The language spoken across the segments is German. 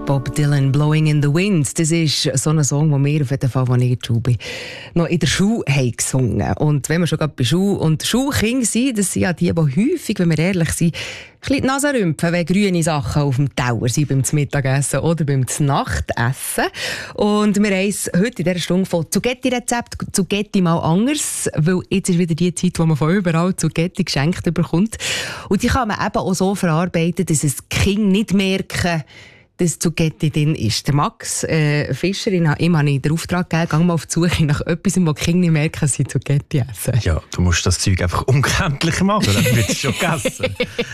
Bob Dylan, «Blowing in the Wind». Das ist so ein Song, den wir auf jeden Fall, als ich in der Schule bin, noch in der Schule haben gesungen. Und wenn wir schon gerade bei Schule und Schulkinder sind, das sind ja die häufig, wenn wir ehrlich sind, ein bisschen die Nase rümpfen, wenn grüne Sachen auf dem Teller sind beim Mittagessen oder beim Nachtessen. Und wir haben es heute in dieser Stunde von Zugetti-Rezept, Zugetti mal anders, weil jetzt ist wieder die Zeit, wo man von überall Zugetti geschenkt bekommt. Und die kann man eben auch so verarbeiten, dass es die Kinder nicht merken, dass Zugetti drin ist. Der Max Fischer, ihm habe ich den Auftrag gegeben, geh mal auf die Suche nach etwas, wo die Kinder nicht merken, dass sie Zugetti essen. Ja, du musst das Zeug einfach unkenntlich machen, dann wird es schon gegessen.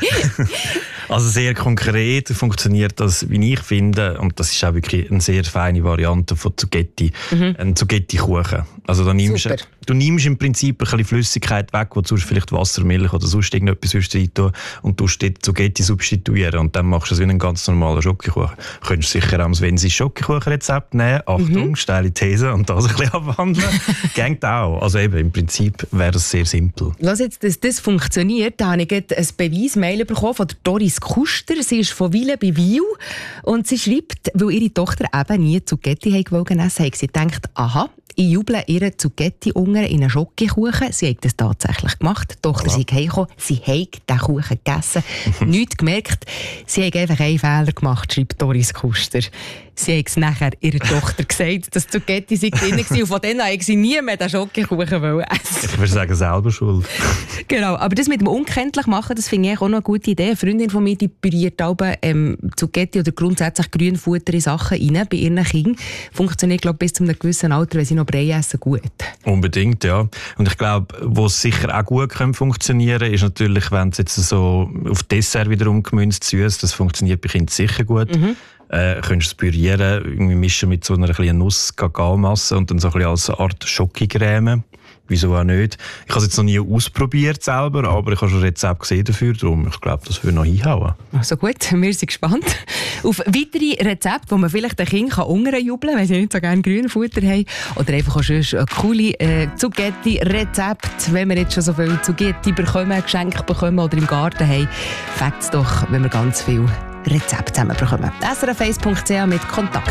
Also sehr konkret funktioniert das, wie ich finde, und das ist auch wirklich eine sehr feine Variante von Zugetti, ein Zugetti-Kuchen. Also du nimmst im Prinzip ein bisschen Flüssigkeit weg, wo du vielleicht Wasser, Milch oder sonst irgendetwas rein tun und du dort Zugetti substituieren und dann machst du es wie einen ganz normalen Schokokuchen. Du könntest sicher auch, wenn sie ein Schokokuchenrezept nehmen, Achtung, steile These, und das ein bisschen abwandeln, geht auch. Also eben, im Prinzip wäre das sehr simpel. Lass jetzt, dass das funktioniert, da habe ich ein Beweismail bekommen von der Doris Kuster. Sie ist von Wille bei Wiel und sie schreibt, weil ihre Tochter eben nie Zugetti essen wollte, hat sie gedacht, aha, ich juble ihre Zugetti-Unger in einen Schokokuchen. Sie hat das tatsächlich gemacht. Die Tochter ist heimgekommen, sie hat den Kuchen gegessen, nichts gemerkt. Sie hat einfach einen Fehler gemacht, schreibt Doris Kuster. Sie hat es nachher ihrer Tochter gesagt, dass Zugetti drin war. Und von denen hat sie nie mehr den Schokokuchen essen. Ich würde sagen, selber schuld. Genau, aber das mit dem unkenntlich machen, das finde ich auch noch eine gute Idee. Eine Freundin von mir, die püriert Zugetti oder grundsätzlich Grünfutter in Sachen rein bei ihren Kindern. Funktioniert, glaube ich, bis zu einem gewissen Alter, wenn sie noch Brei essen, gut. Unbedingt, ja. Und ich glaube, wo es sicher auch gut funktionieren kann, ist natürlich, wenn es jetzt so auf Dessert wiederum gemünzt süß, das funktioniert bei Kindern sicher gut. Könntest du es pürieren, irgendwie mischen mit so einer kleinen Nuss-Kakaomasse und dann so ein bisschen als Art Schokocreme. Wieso auch nicht? Ich habe es jetzt noch nie ausprobiert selber, aber ich habe schon ein Rezept gesehen dafür, darum ich glaube, das würde noch hinhauen. Also gut, wir sind gespannt auf weitere Rezepte, wo man vielleicht den Kindern unterjubeln kann, wenn sie nicht so gerne Grünfutter haben. Oder einfach auch schon ein coole Zugetti-Rezept, wenn wir jetzt schon so viel Zugetti bekommen, Geschenke bekommen oder im Garten haben. Fängt es doch, wenn wir ganz viel Rezepte zusammen bekommen. srf1.ch mit Kontakt.